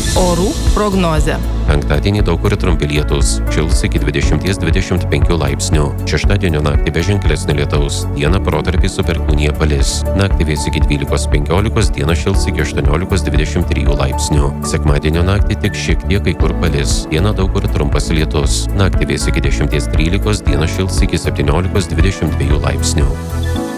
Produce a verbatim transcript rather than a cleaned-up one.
Orų prognozė. Penktadienį daug kur trumpi lietūs, šils iki dvidešimt dvidešimt penkių laipsnių. Šeštadienio naktį be ženklesnio lietaus, dieną protarpiais su perkūnija palis. Naktį vės iki dvylikos penkiolikos, dieną šils iki aštuoniolikos dvidešimt trijų laipsnių. Sekmadienio naktį tik šiek tiek kai kur palis, dieną daug kur trumpas lietus. Naktį vės iki dešimties trylikos, dieną šils iki septyniolikos dvidešimt dviejų laipsnių.